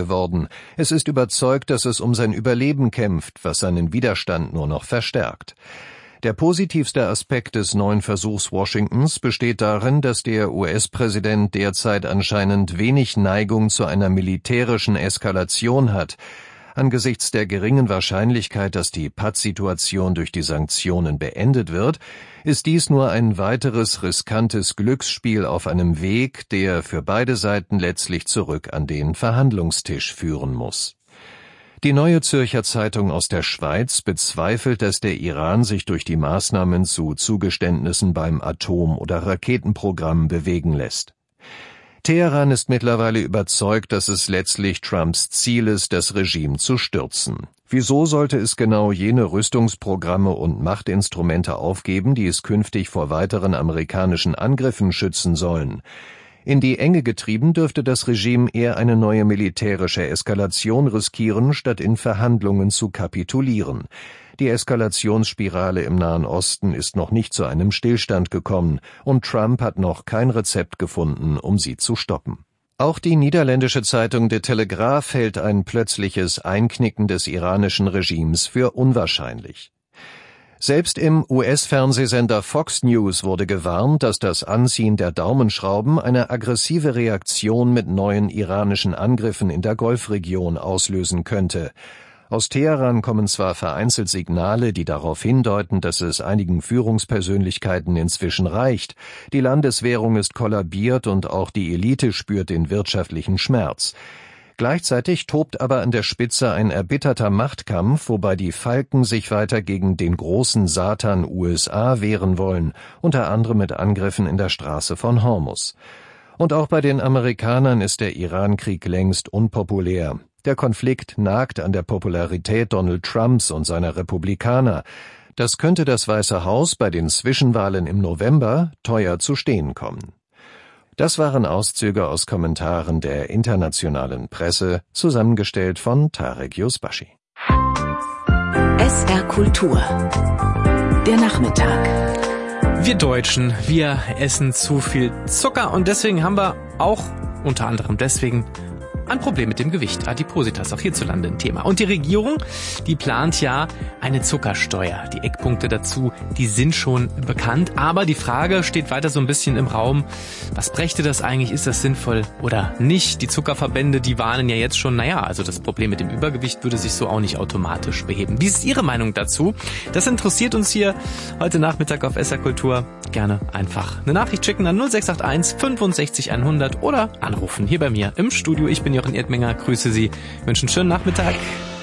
geworden. Es ist überzeugt, dass es um sein Überleben kämpft, was seinen Widerstand nur noch verstärkt. Der positivste Aspekt des neuen Versuchs Washingtons besteht darin, dass der US-Präsident derzeit anscheinend wenig Neigung zu einer militärischen Eskalation hat. Angesichts der geringen Wahrscheinlichkeit, dass die Pattsituation durch die Sanktionen beendet wird, ist dies nur ein weiteres riskantes Glücksspiel auf einem Weg, der für beide Seiten letztlich zurück an den Verhandlungstisch führen muss. Die Neue Zürcher Zeitung aus der Schweiz bezweifelt, dass der Iran sich durch die Maßnahmen zu Zugeständnissen beim Atom- oder Raketenprogramm bewegen lässt. Teheran ist mittlerweile überzeugt, dass es letztlich Trumps Ziel ist, das Regime zu stürzen. Wieso sollte es genau jene Rüstungsprogramme und Machtinstrumente aufgeben, die es künftig vor weiteren amerikanischen Angriffen schützen sollen? In die Enge getrieben dürfte das Regime eher eine neue militärische Eskalation riskieren, statt in Verhandlungen zu kapitulieren. Die Eskalationsspirale im Nahen Osten ist noch nicht zu einem Stillstand gekommen und Trump hat noch kein Rezept gefunden, um sie zu stoppen. Auch die niederländische Zeitung De Telegraaf hält ein plötzliches Einknicken des iranischen Regimes für unwahrscheinlich. Selbst im US-Fernsehsender Fox News wurde gewarnt, dass das Anziehen der Daumenschrauben eine aggressive Reaktion mit neuen iranischen Angriffen in der Golfregion auslösen könnte. Aus Teheran kommen zwar vereinzelt Signale, die darauf hindeuten, dass es einigen Führungspersönlichkeiten inzwischen reicht. Die Landeswährung ist kollabiert und auch die Elite spürt den wirtschaftlichen Schmerz. Gleichzeitig tobt aber an der Spitze ein erbitterter Machtkampf, wobei die Falken sich weiter gegen den großen Satan USA wehren wollen, unter anderem mit Angriffen in der Straße von Hormuz. Und auch bei den Amerikanern ist der Iran-Krieg längst unpopulär. Der Konflikt nagt an der Popularität Donald Trumps und seiner Republikaner. Das könnte das Weiße Haus bei den Zwischenwahlen im November teuer zu stehen kommen. Das waren Auszüge aus Kommentaren der internationalen Presse, zusammengestellt von Tarek Yusbashi. SR Kultur. Der Nachmittag. Wir Deutschen, wir essen zu viel Zucker und deswegen haben wir auch, unter anderem deswegen, ein Problem mit dem Gewicht. Adipositas, auch hierzulande ein Thema. Und die Regierung, die plant ja eine Zuckersteuer. Die Eckpunkte dazu, die sind schon bekannt. Aber die Frage steht weiter so ein bisschen im Raum, was brächte das eigentlich? Ist das sinnvoll oder nicht? Die Zuckerverbände, die warnen ja jetzt schon, also das Problem mit dem Übergewicht würde sich so auch nicht automatisch beheben. Wie ist Ihre Meinung dazu? Das interessiert uns hier heute Nachmittag auf SR Kultur. Gerne einfach eine Nachricht schicken an 0681 65 100 oder anrufen hier bei mir im Studio. Ich bin Jochen Erdmenger, grüße Sie, wünsche einen schönen Nachmittag.